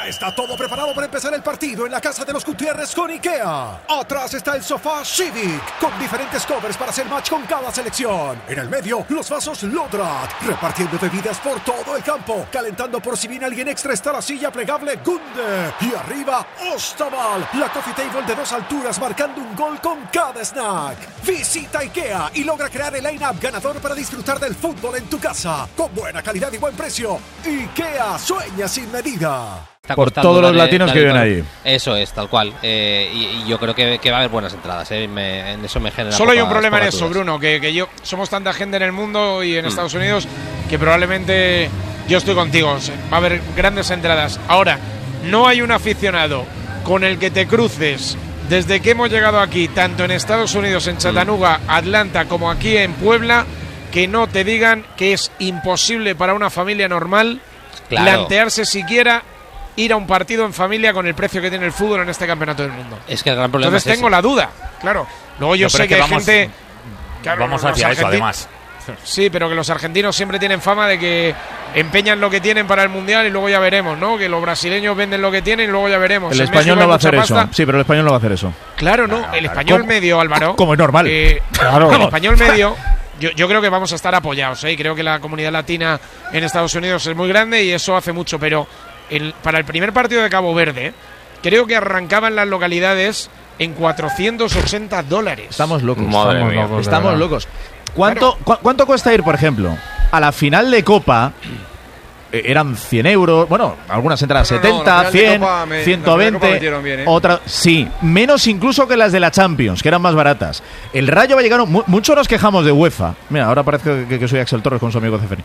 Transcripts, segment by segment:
Ya está todo preparado para empezar el partido en la casa de los Gutiérrez con IKEA. Atrás está el sofá Civic, con diferentes covers para hacer match con cada selección. En el medio, los vasos Lodrat, repartiendo bebidas por todo el campo. Calentando por si viene alguien extra está la silla plegable Gunde. Y arriba, Ostaval, la coffee table de 2 alturas marcando un gol con cada snack. Visita IKEA y logra crear el line-up ganador para disfrutar del fútbol en tu casa. Con buena calidad y buen precio. IKEA sueña sin medida. Por todos los latinos que viven ahí. Eso es, tal cual. Y yo creo que va a haber buenas entradas. En eso me genera. Solo hay un problema en eso, Bruno, que somos tanta gente en el mundo y en Estados Unidos que probablemente yo estoy contigo. Va a haber grandes entradas. Ahora, no hay un aficionado con el que te cruces desde que hemos llegado aquí, tanto en Estados Unidos, en Chattanooga, Atlanta, como aquí en Puebla, que no te digan que es imposible para una familia normal plantearse siquiera ir a un partido en familia con el precio que tiene el fútbol en este campeonato del mundo. Es que el gran problema Entonces es tengo la duda, claro. Luego yo sé que hay gente... Claro, vamos hacia eso, además. Sí, pero que los argentinos siempre tienen fama de que empeñan lo que tienen para el Mundial y luego ya veremos, ¿no? Que los brasileños venden lo que tienen y luego ya veremos. El español no va a hacer eso. Sí, pero el español no va a hacer eso. Claro, no. El español medio, Álvaro. Como es normal. Claro. El español medio... Yo creo que vamos a estar apoyados, ¿eh? Creo que la comunidad latina en Estados Unidos es muy grande y eso hace mucho, pero para el primer partido de Cabo Verde, creo que arrancaban las localidades en $480. Estamos locos. Estamos locos. ¿Cuánto cuesta ir, por ejemplo, a la final de Copa? Eran 100 euros, bueno, algunas entradas 70, 100, 120, otra, sí, menos incluso que las de la Champions, que eran más baratas. El Rayo Vallecano, mucho nos quejamos de UEFA. Mira, ahora parece que soy Axel Torres con su amigo Cefeni.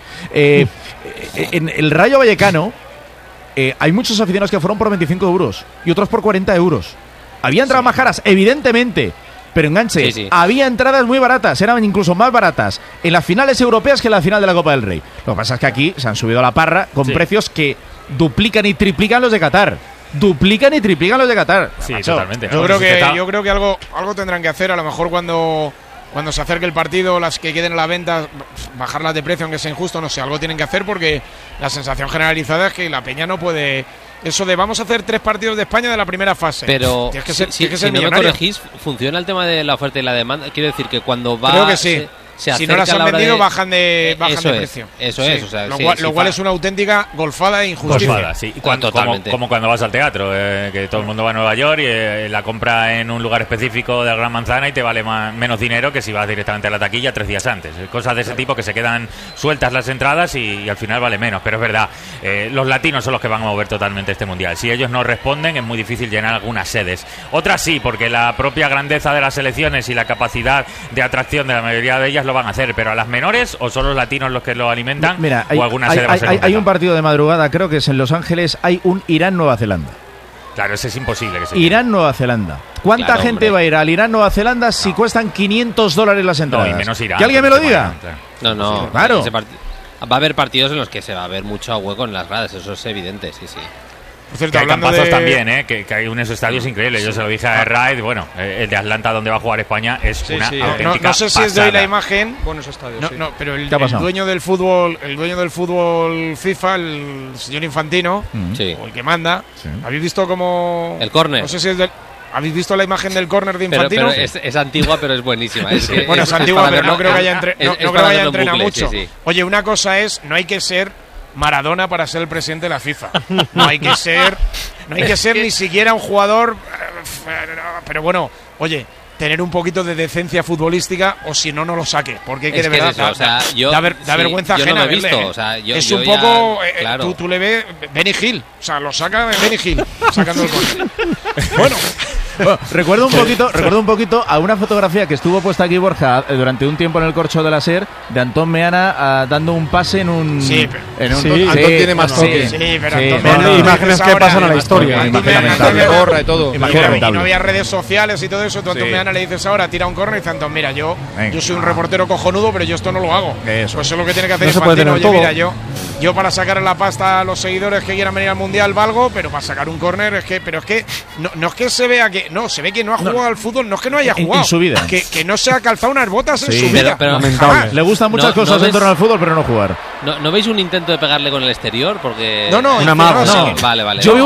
En el Rayo Vallecano hay muchos aficionados que fueron por 25 euros y otros por 40 euros. Había entradas más caras, evidentemente. Pero enganche, había entradas muy baratas, eran incluso más baratas en las finales europeas que en la final de la Copa del Rey. Lo que pasa es que aquí se han subido a la parra con precios que duplican y triplican los de Qatar. Sí, totalmente. Yo creo que algo tendrán que hacer, a lo mejor cuando se acerque el partido, las que queden a la venta, bajarlas de precio aunque sea injusto, no sé, algo tienen que hacer porque la sensación generalizada es que la peña no puede... Eso de vamos a hacer 3 partidos de España de la primera fase. Pero si no me corregís, ¿funciona el tema de la oferta y la demanda? Quiero decir que cuando va... Creo que sí. Si no las han vendido, bajan de precio. Eso es. O sea, lo cual es una auténtica golfada e injusticia. Sí. Como cuando vas al teatro, que todo el mundo va a Nueva York y la compra en un lugar específico de la Gran Manzana y te vale menos dinero que si vas directamente a la taquilla 3 días antes. Cosas de ese tipo que se quedan sueltas las entradas y al final vale menos. Pero es verdad, los latinos son los que van a mover totalmente este Mundial. Si ellos no responden, es muy difícil llenar algunas sedes. Otras sí, porque la propia grandeza de las selecciones y la capacidad de atracción de la mayoría de ellas lo van a hacer, pero a las menores o son los latinos los que lo alimentan. Mira, o alguna sede va a ser hay un partido de madrugada, creo que es en Los Ángeles, hay un Irán-Nueva Zelanda. Claro, ese es imposible que se Irán-Nueva Zelanda. ¿Cuánta gente va a ir al Irán-Nueva Zelanda si cuestan $500 las entradas? No, y menos Irán. ¿Que alguien me lo diga? No. Sí, claro. Va a haber partidos en los que se va a ver mucho hueco en las gradas, eso es evidente, sí. Por cierto, que hay campazos también, que hay unos estadios increíles. Yo se lo dije a Raid, bueno, el de Atlanta donde va a jugar España es una auténtica no sé si pasada. os doy la imagen. Buenos estadios. No, pero el dueño del fútbol FIFA, el señor Infantino, o el que manda, ¿habéis visto cómo el córner? No sé si es ¿habéis visto la imagen del córner de Infantino? Pero es antigua, pero es buenísima. Es antigua, pero no creo que haya entrenado mucho. Sí. Oye, una cosa es, no hay que ser Maradona para ser el presidente de la FIFA. No hay que ser ni siquiera un jugador, pero bueno, oye, tener un poquito de decencia futbolística o si no lo saque, porque hay que de verdad da vergüenza ajena. Yo no lo he visto, es un poco claro. Tú le ves Benny Hill, o sea, lo saca Benny Hill sacando el córner. Bueno, recuerdo un poquito a una fotografía que estuvo puesta aquí Borja durante un tiempo en el corcho de la SER de Antón Meana dando un pase en un... Antón tiene más toque. Imágenes que pasan a la historia. Gorra y todo. Y no había redes sociales y todo eso. Tú a Antón Meana le dices ahora, tira un córner y dice Antón, mira, yo soy un reportero cojonudo, pero yo esto no lo hago. Pues eso es lo que tiene que hacer Infantino. Oye, mira, yo para sacar la pasta a los seguidores que quieran venir al Mundial valgo, pero para sacar un córner es que no es que se vea que se ve que no ha jugado al fútbol, no es que no haya jugado en su vida, que no se ha calzado unas botas en su vida. Pero le gustan muchas cosas en torno al fútbol, pero no jugar. ¿No veis un intento de pegarle con el exterior? Porque no, vale. Yo vi